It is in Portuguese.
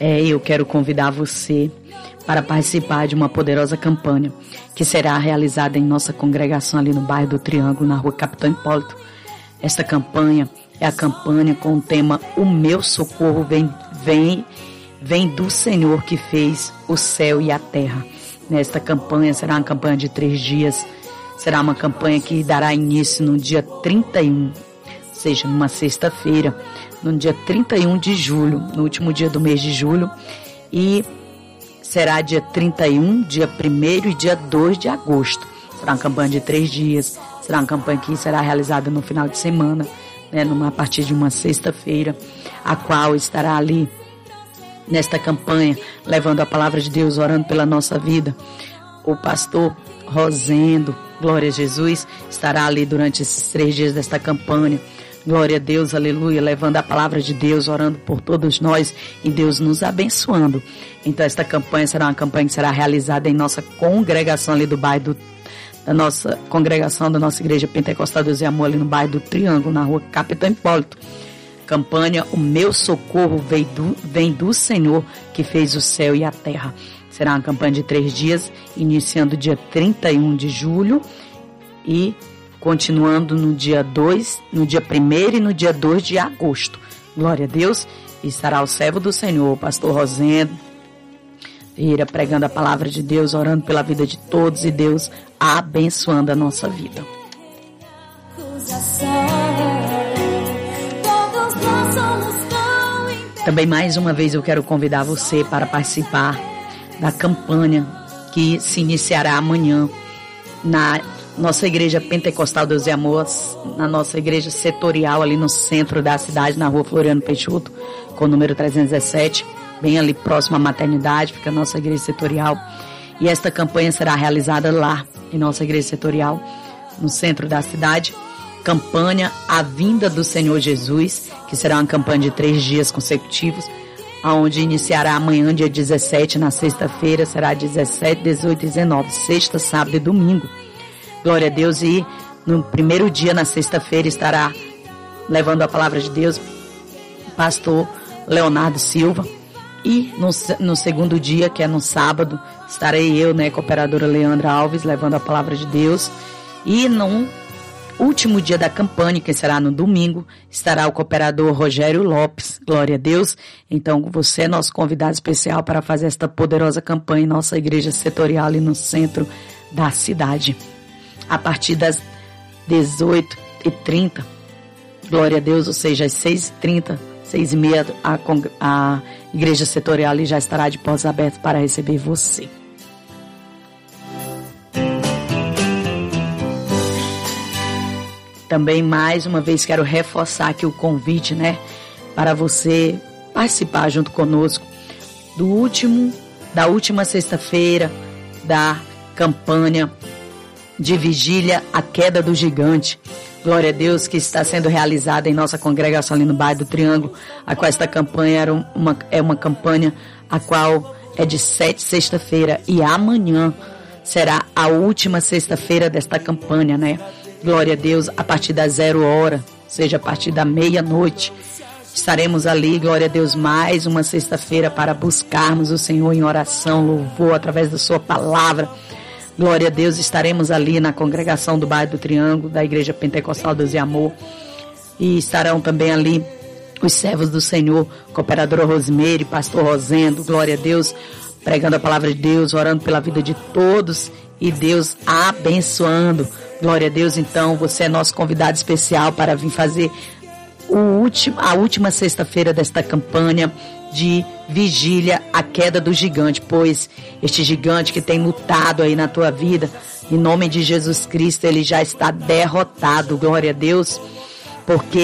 Eu quero convidar você para participar de uma poderosa campanha que será realizada em nossa congregação ali no bairro do Triângulo, na rua Capitão Hipólito. Esta campanha é a campanha com o tema O Meu Socorro vem do Senhor que fez o céu e a terra. Nesta campanha será uma campanha de 3 dias, será uma campanha que dará início no dia 31, ou seja, numa sexta-feira, no dia 31 de julho, no último dia do mês de julho, e será dia 31, dia 1º e dia 2 de agosto. Será uma campanha de 3 dias, será uma campanha que será realizada no final de semana, a partir de uma sexta-feira, a qual estará ali nesta campanha, levando a palavra de Deus, orando pela nossa vida. O pastor Rosendo, glória a Jesus, estará ali durante esses 3 dias desta campanha. Glória a Deus, aleluia, levando a palavra de Deus, orando por todos nós e Deus nos abençoando. Então esta campanha será uma campanha que será realizada em nossa congregação ali do bairro da nossa congregação, da nossa igreja Pentecostal Deus e Amor ali no bairro do Triângulo, na rua Capitão Hipólito. Campanha O Meu Socorro vem do Senhor que fez o céu e a terra. Será uma campanha de 3 dias, iniciando dia 31 de julho e continuando no dia 2, no dia 1º e no dia 2 de agosto. Glória a Deus. E estará o servo do Senhor, o pastor Rosendo, irá pregando a palavra de Deus, orando pela vida de todos e Deus abençoando a nossa vida. Também mais uma vez eu quero convidar você para participar da campanha que se iniciará amanhã na nossa igreja Pentecostal Deus e Amor, na nossa igreja setorial ali no centro da cidade, na rua Floriano Peixoto, com o número 317, bem ali próximo à maternidade, fica a nossa igreja setorial. E esta campanha será realizada lá, em nossa igreja setorial, no centro da cidade. Campanha A Vinda do Senhor Jesus, que será uma campanha de 3 dias consecutivos, onde iniciará amanhã, dia 17, na sexta-feira, será 17, 18 e 19, sexta, sábado e domingo. Glória a Deus. E no primeiro dia, na sexta-feira, estará levando a palavra de Deus o pastor Leonardo Silva. E no segundo dia, que é no sábado, estarei eu, cooperadora Leandra Alves, levando a palavra de Deus. E no último dia da campanha, que será no domingo, estará o cooperador Rogério Lopes. Glória a Deus. Então, você é nosso convidado especial para fazer esta poderosa campanha em nossa igreja setorial ali no centro da cidade. A partir das 18h30, glória a Deus, ou seja, às 6h30, 6h30, a igreja setorial ali já estará de portas abertas para receber você. Também, mais uma vez, quero reforçar aqui o convite, para você participar junto conosco da última sexta-feira da campanha de vigília à queda do gigante. Glória a Deus, que está sendo realizada em nossa congregação ali no bairro do Triângulo, a qual esta campanha é uma campanha a qual é de 7 sexta-feira, e amanhã será a última sexta-feira desta campanha, Glória a Deus, a partir das 0h, ou seja, a partir da meia-noite, estaremos ali, glória a Deus, mais uma sexta-feira para buscarmos o Senhor em oração, louvor, através da sua palavra. Glória a Deus, estaremos ali na congregação do bairro do Triângulo, da igreja Pentecostal Deus e Amor. E estarão também ali os servos do Senhor, cooperadora Rosemary, pastor Rosendo, glória a Deus, pregando a palavra de Deus, orando pela vida de todos e Deus abençoando. Glória a Deus. Então, você é nosso convidado especial para vir fazer a última sexta-feira desta campanha de vigília à queda do gigante, pois este gigante que tem lutado aí na tua vida, em nome de Jesus Cristo, ele já está derrotado, glória a Deus, porque